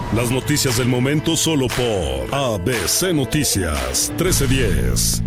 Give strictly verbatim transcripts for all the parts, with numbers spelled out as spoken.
Las noticias del momento solo por A B C Noticias trece diez.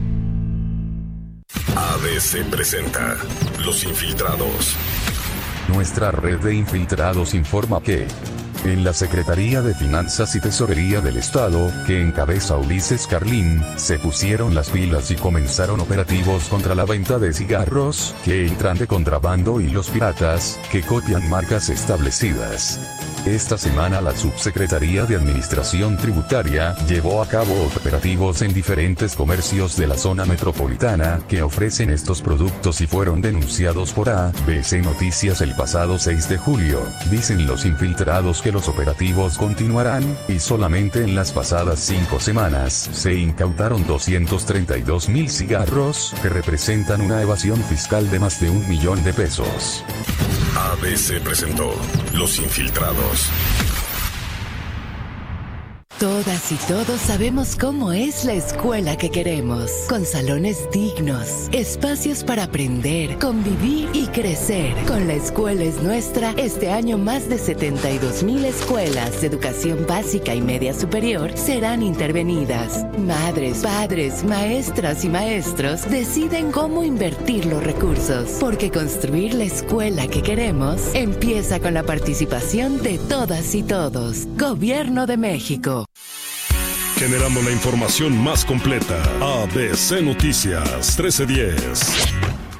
A B C presenta Los Infiltrados. Nuestra red de infiltrados informa que en la Secretaría de Finanzas y Tesorería del Estado, que encabeza Ulises Carlín, se pusieron las pilas y comenzaron operativos contra la venta de cigarros, que entran de contrabando y los piratas, que copian marcas establecidas. Esta semana la Subsecretaría de Administración Tributaria llevó a cabo operativos en diferentes comercios de la zona metropolitana que ofrecen estos productos y fueron denunciados por A B C Noticias el pasado seis de julio. Dicen los infiltrados que los operativos continuarán, y solamente en las pasadas cinco semanas se incautaron doscientos treinta y dos mil cigarros, que representan una evasión fiscal de más de un millón de pesos. A B C presentó Los Infiltrados. Todas y todos sabemos cómo es la escuela que queremos, con salones dignos, espacios para aprender, convivir y crecer. Con La Escuela es Nuestra, este año más de setenta y dos mil escuelas de educación básica y media superior serán intervenidas. Madres, padres, maestras y maestros deciden cómo invertir los recursos, porque construir la escuela que queremos empieza con la participación de todas y todos. Gobierno de México. Generando la información más completa. A B C Noticias trece diez.